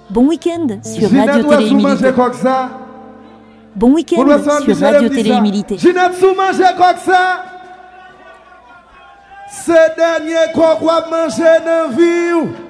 Bon week-end sur Radio Télé Milité. Bon week-end sur Radio Télé Milité. Ginette sous manger comme ça. Ce dernier qu'on va manger dans la vie.